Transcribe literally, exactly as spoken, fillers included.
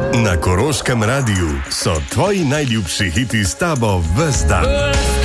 Na Koroškem radiju so tvoji najljubši hiti s tabo ves dan.